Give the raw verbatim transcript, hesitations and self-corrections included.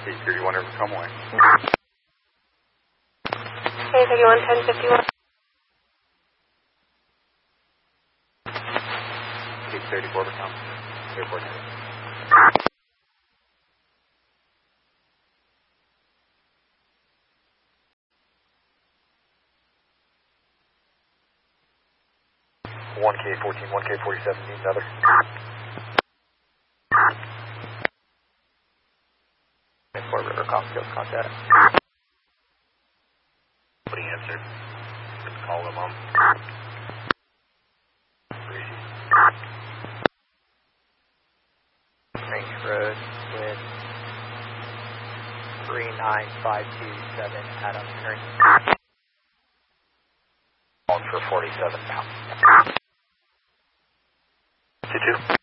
eight thirty-one over Conway. Hey, thirty-one, ten fifty-one. eight thirty-four over Conway. Airport. one K fourteen, one K forty-seven, need another. Fort River, Comscope, contact. Nobody answered. Just call them on. Range Road with three nine five two seven Adam Henry. On for forty-seven now. two two.